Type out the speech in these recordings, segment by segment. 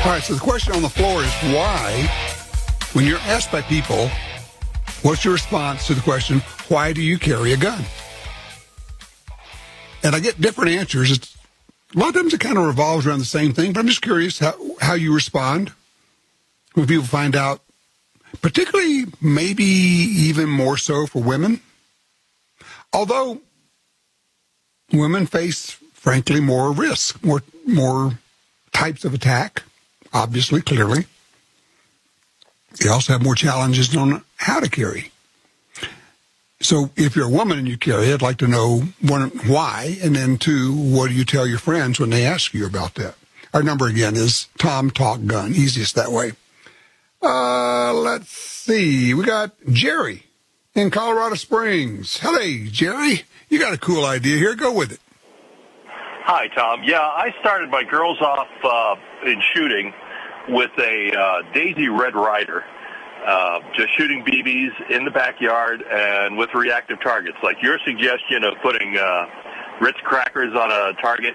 All right, so the question on the floor is why, when you're asked by people, what's your response to the question, why do you carry a gun? And I get different answers. A lot of times it kind of revolves around the same thing, but I'm just curious how you respond when people find out, particularly maybe even more so for women. Although women face, frankly, more risk, more types of attack, obviously, clearly. They also have more challenges on how to carry. So if you're a woman and you carry, I'd like to know, one, why, and then two, what do you tell your friends when they ask you about that? Our number again is Tom Talk Gun, easiest that way. Let's see. We got Jerry in Colorado Springs. Hey, Jerry, you got a cool idea here. Go with it. Hi, Tom. Yeah, I started my girls off in shooting with a Daisy Red Ryder, just shooting BBs in the backyard and with reactive targets. Like your suggestion of putting Ritz crackers on a target,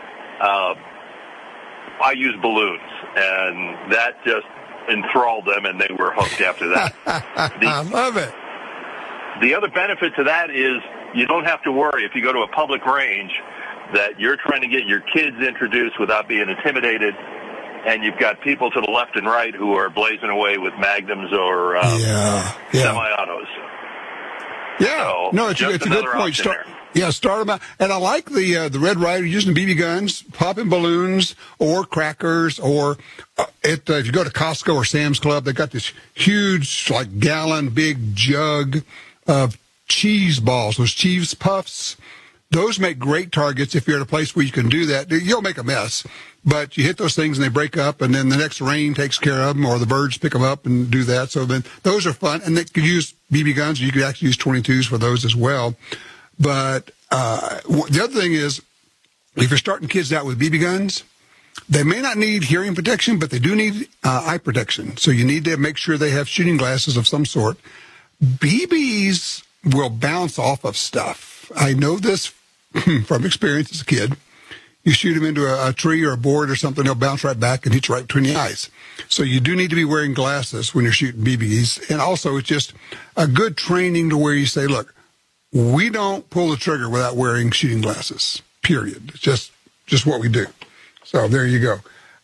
I use balloons, and that just enthralled them, and they were hooked after that. I love it. The other benefit to that is you don't have to worry if you go to a public range that you're trying to get your kids introduced without being intimidated, and you've got people to the left and right who are blazing away with magnums or semi-autos. Yeah, so no, it's a good point. Start them out. And I like the Red Ryder using BB guns, popping balloons or crackers, or if you go to Costco or Sam's Club, they got this huge, like gallon big jug of cheese balls, those cheese puffs. Those make great targets if you're at a place where you can do that. You'll make a mess, but you hit those things and they break up, and then the next rain takes care of them, or the birds pick them up and do that. So then those are fun, and they could use BB guns. You could actually use 22s for those as well. But the other thing is, if you're starting kids out with BB guns, they may not need hearing protection, but they do need eye protection. So you need to make sure they have shooting glasses of some sort. BBs will bounce off of stuff. I know this from experience as a kid. You shoot them into a tree or a board or something, they'll bounce right back and hit you right between the eyes. So you do need to be wearing glasses when you're shooting BBs. And also, it's just a good training to where you say, look, we don't pull the trigger without wearing shooting glasses, period. It's just what we do. So there you go.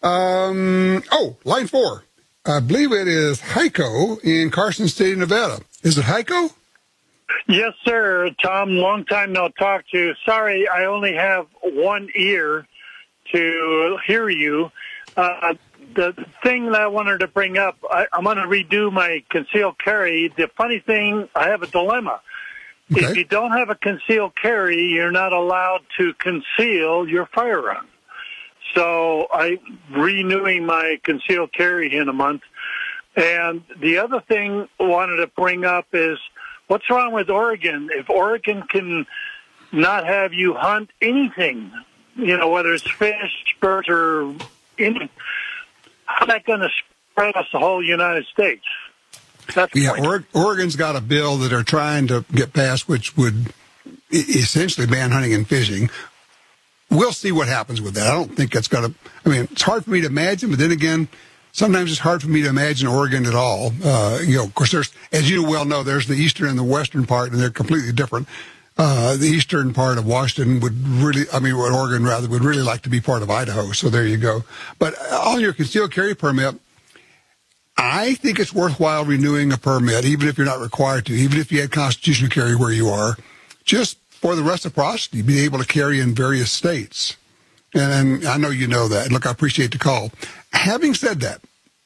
Line 4. I believe it is Heiko in Carson City, Nevada. Is it Heiko? Yes, sir. Tom, long time no talk to. Sorry, I only have one ear to hear you. The thing that I wanted to bring up, I'm going to redo my concealed carry. The funny thing, I have a dilemma. Okay. If you don't have a concealed carry, you're not allowed to conceal your firearm. So I'm renewing my concealed carry in a month. And the other thing I wanted to bring up is, what's wrong with Oregon? If Oregon can not have you hunt anything, whether it's fish, birds, or anything, how's that going to spread across the whole United States? Oregon's got a bill that they're trying to get passed, which would essentially ban hunting and fishing. We'll see what happens with that. I don't think it's going to, it's hard for me to imagine, but then again, sometimes it's hard for me to imagine Oregon at all. Of course, there's, as you well know, there's the eastern and the western part, and they're completely different. The eastern part of Washington Oregon rather, would really like to be part of Idaho. So there you go. But on your concealed carry permit, I think it's worthwhile renewing a permit, even if you're not required to, even if you had constitutional carry where you are, just for the reciprocity, be able to carry in various states. And I know you know that. Look, I appreciate the call. Having said that,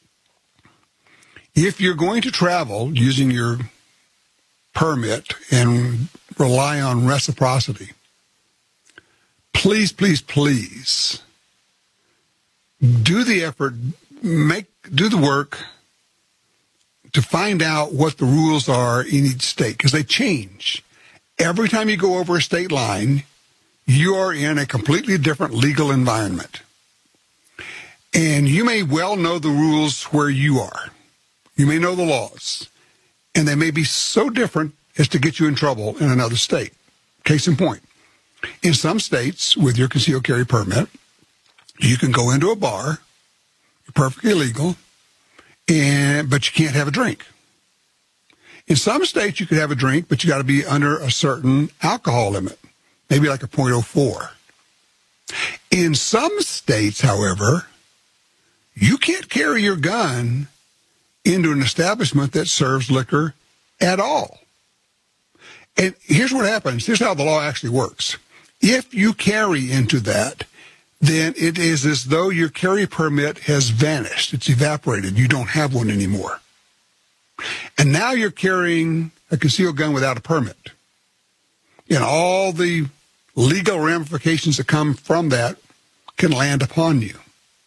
if you're going to travel using your permit and rely on reciprocity, please, please, please do the effort, do the work to find out what the rules are in each state, because they change. Every time you go over a state line, you are in a completely different legal environment. And you may well know the rules where you are. You may know the laws. And they may be so different as to get you in trouble in another state. Case in point. In some states, with your concealed carry permit, you can go into a bar, perfectly legal, but you can't have a drink. In some states, you could have a drink, but you got to be under a certain alcohol limit, maybe like a 0.04. In some states, however, you can't carry your gun into an establishment that serves liquor at all. And here's what happens. Here's how the law actually works. If you carry into that, then it is as though your carry permit has vanished. It's evaporated. You don't have one anymore. And now you're carrying a concealed gun without a permit. And all the legal ramifications that come from that can land upon you.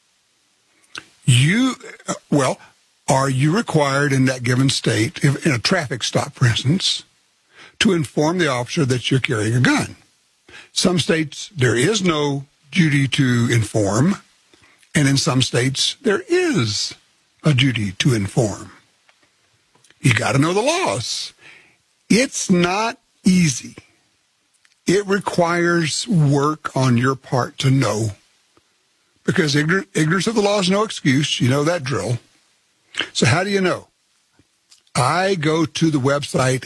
Are you required in that given state, in a traffic stop, for instance, to inform the officer that you're carrying a gun? Some states, there is no duty to inform, and in some states, there is a duty to inform. You got to know the laws. It's not easy. It requires work on your part to know, because ignorance of the law is no excuse. You know that drill. So how do you know? I go to the website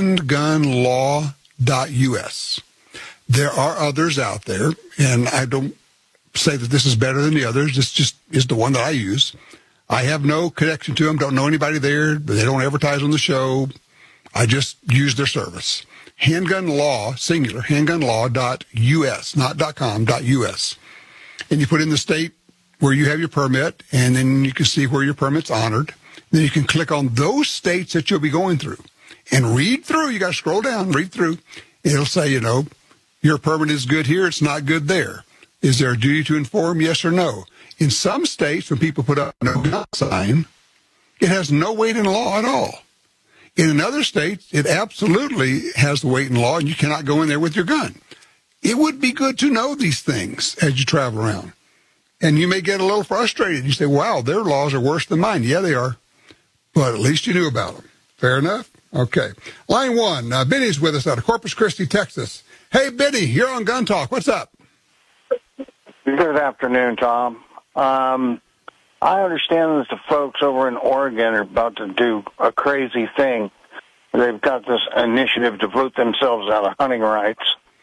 handgunlaw.us. There are others out there, and I don't say that this is better than the others. This just is the one that I use. I have no connection to them, don't know anybody there. They don't advertise on the show. I just use their service. Handgun Law, singular, handgunlaw.us, not .com, .us. And you put in the state where you have your permit, and then you can see where your permit's honored. Then you can click on those states that you'll be going through and read through. You got to scroll down, read through. It'll say, your permit is good here, it's not good there. Is there a duty to inform, yes or no? In some states, when people put up a no gun sign, it has no weight in law at all. In another states, it absolutely has the weight in law, and you cannot go in there with your gun. It would be good to know these things as you travel around. And you may get a little frustrated. You say, wow, their laws are worse than mine. Yeah, they are. But at least you knew about them. Fair enough? Okay. Line one, Benny's with us out of Corpus Christi, Texas. Hey, Benny, you're on Gun Talk. What's up? Good afternoon, Tom. I understand that the folks over in Oregon are about to do a crazy thing. They've got this initiative to vote themselves out of hunting rights.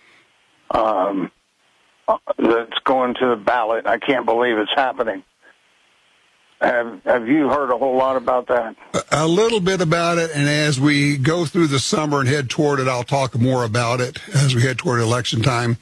That's going to the ballot. I can't believe it's happening. Have you heard a whole lot about that? A little bit about it, and as we go through the summer and head toward it, I'll talk more about it as we head toward election time.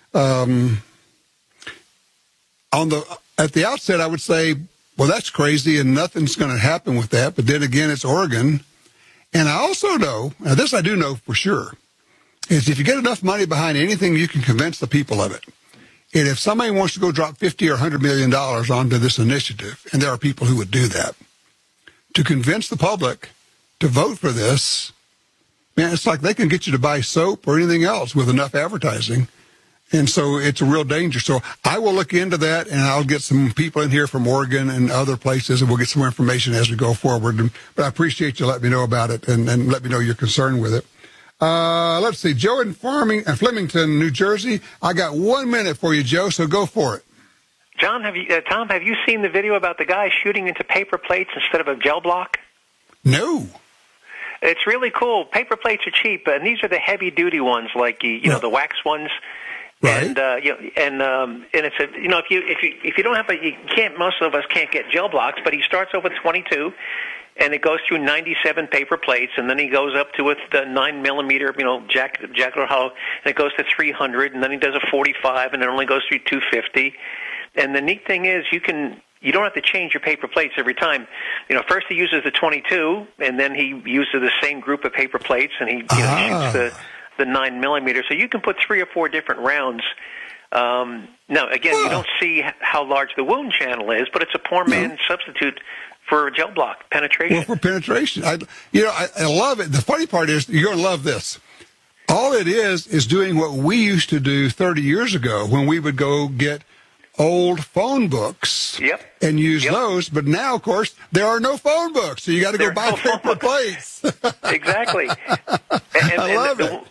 At the outset, I would say, well, that's crazy, and nothing's going to happen with that. But then again, it's Oregon. And I also know, now this I do know for sure, is if you get enough money behind anything, you can convince the people of it. And if somebody wants to go drop $50 or $100 million onto this initiative, and there are people who would do that, to convince the public to vote for this, man, it's like they can get you to buy soap or anything else with enough advertising. And so it's a real danger. So I will look into that, and I'll get some people in here from Oregon and other places, and we'll get some more information as we go forward. But I appreciate you letting me know about it and let me know your concern with it. Let's see. Joe in Flemington, New Jersey. I got 1 minute for you, Joe, so go for it. John, Tom, have you seen the video about the guy shooting into paper plates instead of a gel block? No. It's really cool. Paper plates are cheap, and these are the heavy-duty ones, like the wax ones. Right. And it's if you don't have most of us can't get gel blocks, but he starts off with 22, and it goes through 97 paper plates, and then he goes up to the 9mm, jacket hollow, and it goes to 300, and then he does a 45, and it only goes through 250. And the neat thing is you don't have to change your paper plates every time. First he uses the 22, and then he uses the same group of paper plates, and he shoots the 9mm. So you can put 3 or 4 different rounds. Now, again, you don't see how large the wound channel is, but it's a poor man's substitute for gel block penetration. Well, for penetration. I love it. The funny part is you're going to love this. All it is doing what we used to do 30 years ago when we would go get old phone books and use those. But now, of course, there are no phone books, so you got to go buy paper plates. Exactly. I love it.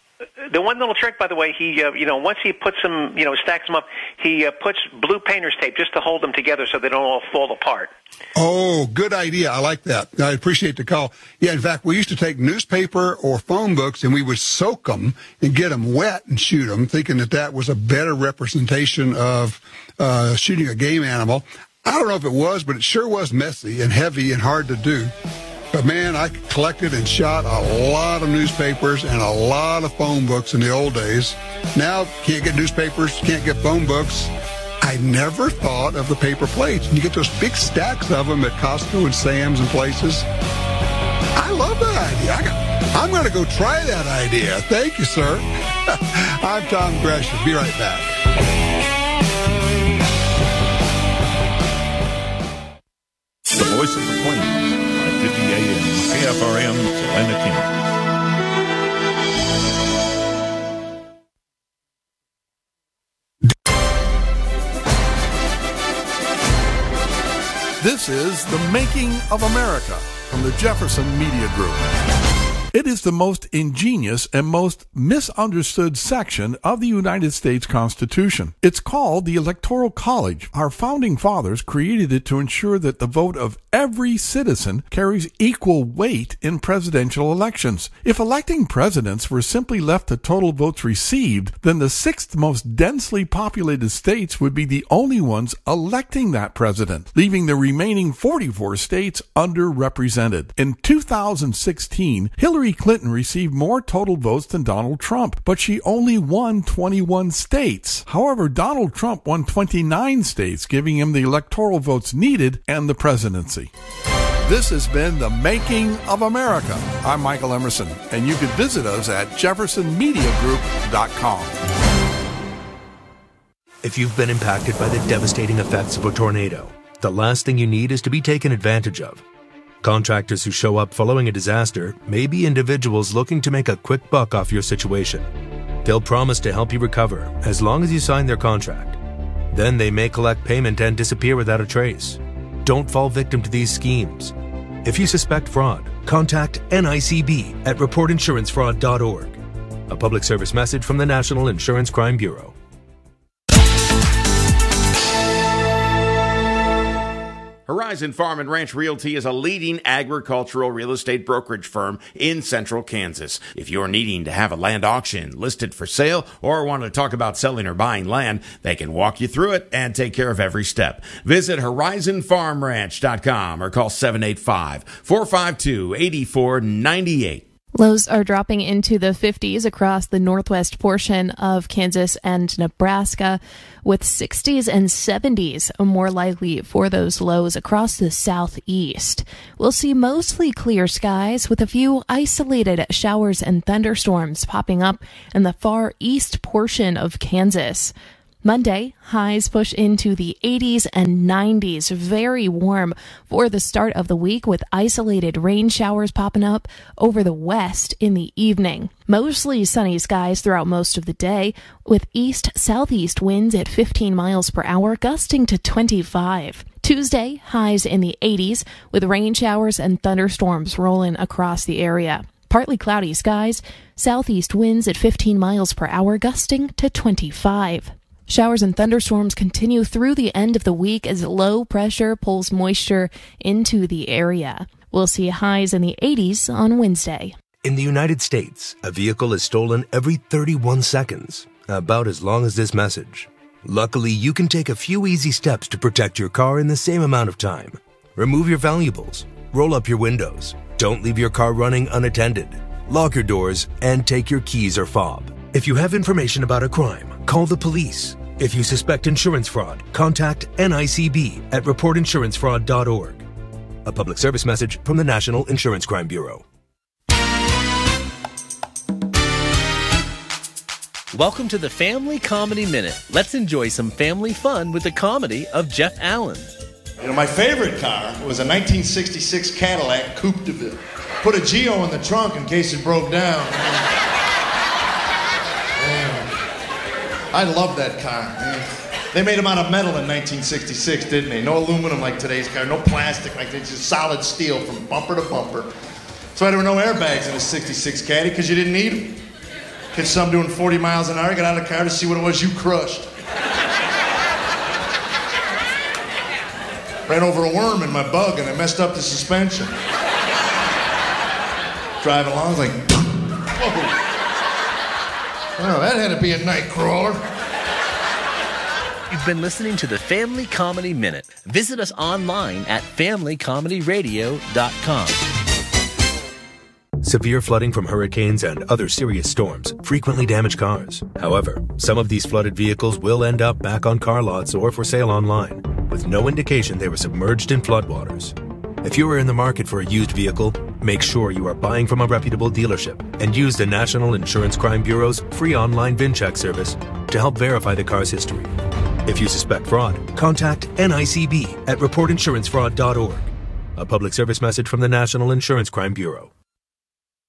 The one little trick, by the way, he once he puts them, stacks them up, he puts blue painter's tape just to hold them together so they don't all fall apart. Oh, good idea. I like that. I appreciate the call. Yeah, in fact, we used to take newspaper or phone books and we would soak them and get them wet and shoot them, thinking that was a better representation of shooting a game animal. I don't know if it was, but it sure was messy and heavy and hard to do. But, man, I collected and shot a lot of newspapers and a lot of phone books in the old days. Now, can't get newspapers, can't get phone books. I never thought of the paper plates. And you get those big stacks of them at Costco and Sam's and places. I love that idea. I'm going to go try that idea. Thank you, sir. I'm Tom Gresham. Be right back. The Voice of the Plains. 50 AM, KFRM, Salina, Kansas. This is The Making of America from the Jefferson Media Group. It is the most ingenious and most misunderstood section of the United States Constitution. It's called the Electoral College. Our founding fathers created it to ensure that the vote of every citizen carries equal weight in presidential elections. If electing presidents were simply left to total votes received, then the 6th most densely populated states would be the only ones electing that president, leaving the remaining 44 states underrepresented. In 2016, Hillary Clinton received more total votes than Donald Trump, but she only won 21 states. However, Donald Trump won 29 states, giving him the electoral votes needed and the presidency. This has been The Making of America. I'm Michael Emerson, and you can visit us at jeffersonmediagroup.com. If you've been impacted by the devastating effects of a tornado, the last thing you need is to be taken advantage of. Contractors who show up following a disaster may be individuals looking to make a quick buck off your situation. They'll promise to help you recover as long as you sign their contract. Then they may collect payment and disappear without a trace. Don't fall victim to these schemes. If you suspect fraud, contact NICB at reportinsurancefraud.org. A public service message from the National Insurance Crime Bureau. Horizon Farm and Ranch Realty is a leading agricultural real estate brokerage firm in central Kansas. If you're needing to have a land auction listed for sale or want to talk about selling or buying land, they can walk you through it and take care of every step. Visit horizonfarmranch.com or call 785-452-8498. Lows are dropping into the 50s across the northwest portion of Kansas and Nebraska, with 60s and 70s more likely for those lows across the southeast. We'll see mostly clear skies with a few isolated showers and thunderstorms popping up in the far east portion of Kansas. Monday, highs push into the 80s and 90s, very warm for the start of the week with isolated rain showers popping up over the west in the evening. Mostly sunny skies throughout most of the day with east-southeast winds at 15 miles per hour, gusting to 25. Tuesday, highs in the 80s with rain showers and thunderstorms rolling across the area. Partly cloudy skies, southeast winds at 15 miles per hour, gusting to 25. Showers and thunderstorms continue through the end of the week as low pressure pulls moisture into the area. We'll see highs in the 80s on Wednesday. In the United States, a vehicle is stolen every 31 seconds, about as long as this message. Luckily, you can take a few easy steps to protect your car in the same amount of time. Remove your valuables, roll up your windows, don't leave your car running unattended, lock your doors, and take your keys or fob. If you have information about a crime, call the police. If you suspect insurance fraud, contact NICB at reportinsurancefraud.org. A public service message from the National Insurance Crime Bureau. Welcome to the Family Comedy Minute. Let's enjoy some family fun with the comedy of Jeff Allen. You know, my favorite car was a 1966 Cadillac Coupe de Ville. Put a Geo in the trunk in case it broke down. I love that car. They made them out of metal in 1966, didn't they? No aluminum like today's car, no plastic like this, just solid steel from bumper to bumper. So there were no airbags in a 66 Caddy because you didn't need them. Kid saw him doing 40 miles an hour, got out of the car to see what it was you crushed. Ran over a worm in my bug and I messed up the suspension. Driving along, I was like, whoa. Oh, that had to be a night crawler. You've been listening to the Family Comedy Minute. Visit us online at familycomedyradio.com. Severe flooding from hurricanes and other serious storms frequently damage cars. However, some of these flooded vehicles will end up back on car lots or for sale online, with no indication they were submerged in floodwaters. If you are in the market for a used vehicle, make sure you are buying from a reputable dealership and use the National Insurance Crime Bureau's free online VIN check service to help verify the car's history. If you suspect fraud, contact NICB at reportinsurancefraud.org. A public service message from the National Insurance Crime Bureau.